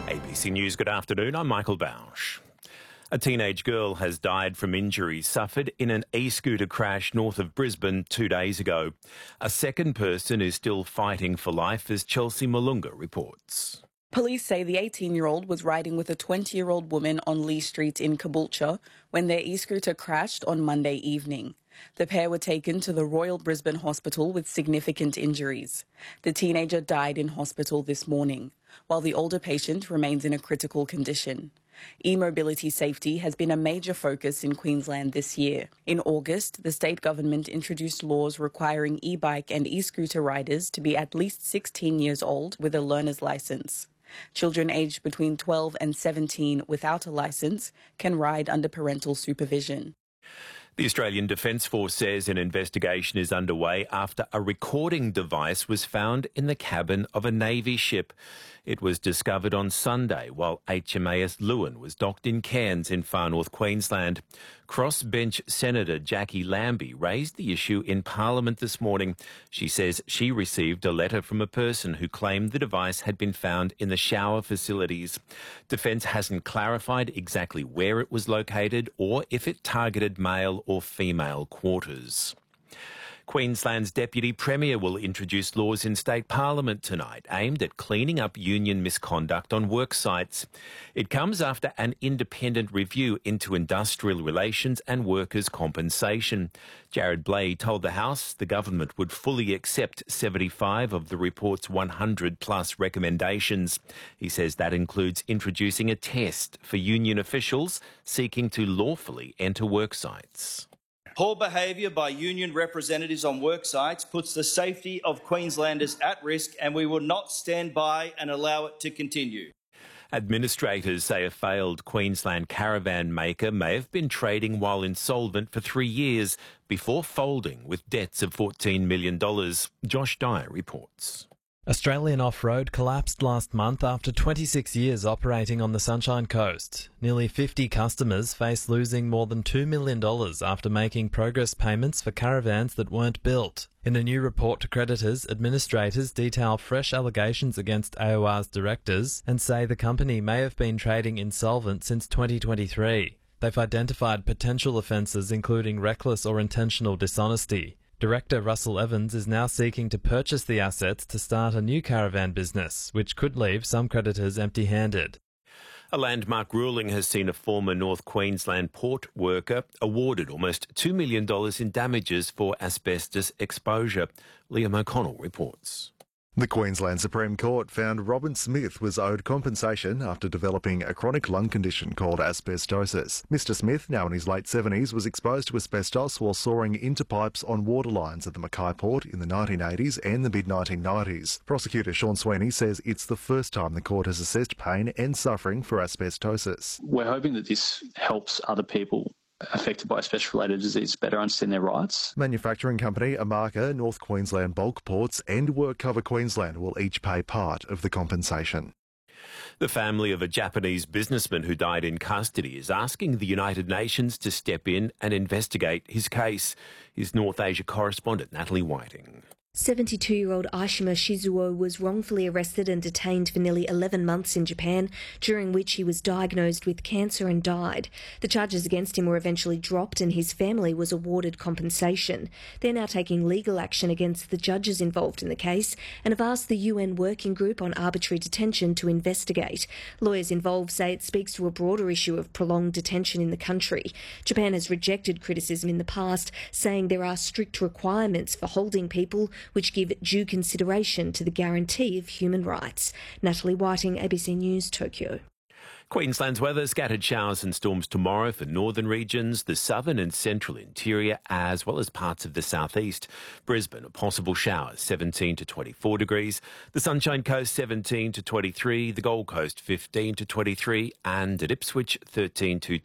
ABC News, good afternoon. I'm Michael Bausch. A teenage girl has died from injuries suffered in an e-scooter crash north of Brisbane 2 days ago. A second person is still fighting for life, as Chelsea Malunga reports. Police say the 18-year-old was riding with a 20-year-old woman on Lee Street in Caboolture when their e-scooter crashed on Monday evening. The pair were taken to the Royal Brisbane Hospital with significant injuries. The teenager died in hospital this morning, while the older patient remains in a critical condition. E-mobility safety has been a major focus in Queensland this year. In August, the state government introduced laws requiring e-bike and e-scooter riders to be at least 16 years old with a learner's licence. Children aged between 12 and 17 without a licence can ride under parental supervision. The Australian Defence Force says an investigation is underway after a recording device was found in the cabin of a Navy ship. It was discovered on Sunday while HMAS Lewin was docked in Cairns in far north Queensland. Crossbench Senator Jackie Lambie raised the issue in Parliament this morning. She says she received a letter from a person who claimed the device had been found in the shower facilities. Defence hasn't clarified exactly where it was located or if it targeted male or female quarters. Queensland's Deputy Premier will introduce laws in State Parliament tonight aimed at cleaning up union misconduct on work sites. It comes after an independent review into industrial relations and workers' compensation. Jared Blay told the House the government would fully accept 75 of the report's 100-plus recommendations. He says that includes introducing a test for union officials seeking to lawfully enter work sites. Poor behaviour by union representatives on work sites puts the safety of Queenslanders at risk, and we will not stand by and allow it to continue. Administrators say a failed Queensland caravan maker may have been trading while insolvent for 3 years before folding with debts of $14 million. Josh Dyer reports. Australian Off-Road collapsed last month after 26 years operating on the Sunshine Coast. Nearly 50 customers face losing more than $2 million after making progress payments for caravans that weren't built. In a new report to creditors, administrators detail fresh allegations against AOR's directors and say the company may have been trading insolvent since 2023. They've identified potential offences including reckless or intentional dishonesty. Director Russell Evans is now seeking to purchase the assets to start a new caravan business, which could leave some creditors empty-handed. A landmark ruling has seen a former North Queensland port worker awarded almost $2 million in damages for asbestos exposure. Liam O'Connell reports. The Queensland Supreme Court found Robin Smith was owed compensation after developing a chronic lung condition called asbestosis. Mr Smith, now in his late 70s, was exposed to asbestos while soaring into pipes on water lines at the Mackay Port in the 1980s and the mid-1990s. Prosecutor Sean Sweeney says it's the first time the court has assessed pain and suffering for asbestosis. We're hoping that this helps other people affected by asbestos-related disease better understand their rights. Manufacturing company Amaka, North Queensland Bulk Ports and WorkCover Queensland will each pay part of the compensation. The family of a Japanese businessman who died in custody is asking the United Nations to step in and investigate his case. His North Asia correspondent Natalie Whiting. 72-year-old Aishima Shizuo was wrongfully arrested and detained for nearly 11 months in Japan, during which he was diagnosed with cancer and died. The charges against him were eventually dropped and his family was awarded compensation. They're now taking legal action against the judges involved in the case and have asked the UN Working Group on Arbitrary Detention to investigate. Lawyers involved say it speaks to a broader issue of prolonged detention in the country. Japan has rejected criticism in the past, saying there are strict requirements for holding people which give due consideration to the guarantee of human rights. Natalie Whiting, ABC News, Tokyo. Queensland's weather, scattered showers and storms tomorrow for northern regions, the southern and central interior, as well as parts of the southeast. Brisbane, a possible showers, 17 to 24 degrees. The Sunshine Coast, 17 to 23. The Gold Coast, 15 to 23. And at Ipswich, 13 to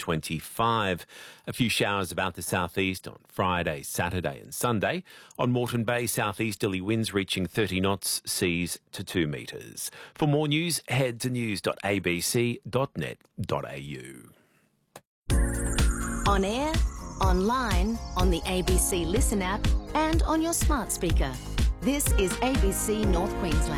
25. A few showers about the southeast on Friday, Saturday and Sunday. On Moreton Bay, southeasterly winds reaching 30 knots, seas to 2 metres. For more news, head to news.abc.net.au. On air, online, on the ABC Listen app and on your smart speaker. This is ABC North Queensland.